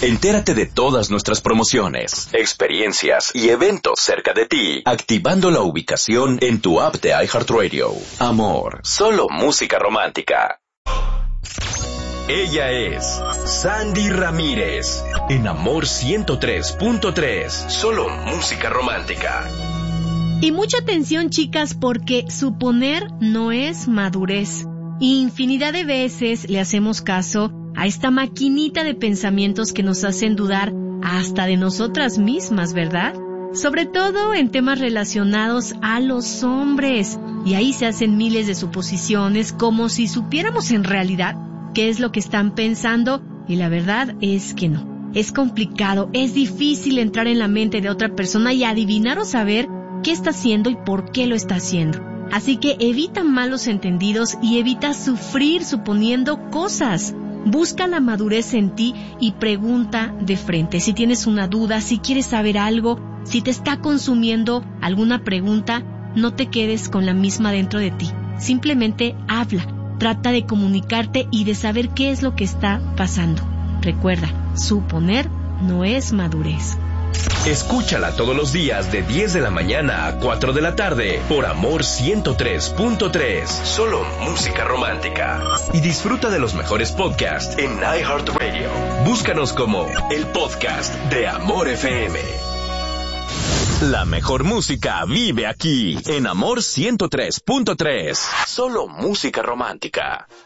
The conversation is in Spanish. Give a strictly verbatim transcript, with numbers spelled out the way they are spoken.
Entérate de todas nuestras promociones, experiencias y eventos cerca de ti, activando la ubicación en tu app de iHeartRadio. Amor, solo música romántica. Ella es Sandy Ramírez, en Amor ciento tres punto tres, solo música romántica. Y mucha atención, chicas, porque suponer no es madurez. Infinidad de veces le hacemos caso a esta maquinita de pensamientos que nos hacen dudar hasta de nosotras mismas, ¿verdad? Sobre todo en temas relacionados a los hombres. Y ahí se hacen miles de suposiciones como si supiéramos en realidad qué es lo que están pensando, y la verdad es que no. Es complicado, es difícil entrar en la mente de otra persona y adivinar o saber qué está haciendo y por qué lo está haciendo. Así que evita malos entendidos y evita sufrir suponiendo cosas. Busca la madurez en ti y pregunta de frente. Si tienes una duda, si quieres saber algo, si te está consumiendo alguna pregunta, no te quedes con la misma dentro de ti. Simplemente habla. Trata de comunicarte y de saber qué es lo que está pasando. Recuerda, suponer no es madurez. Escúchala todos los días de diez de la mañana a cuatro de la tarde por Amor ciento tres punto tres. Solo música romántica. Y disfruta de los mejores podcasts en iHeartRadio. Búscanos como el podcast de Amor F M. La mejor música vive aquí en Amor ciento tres punto tres. Solo música romántica.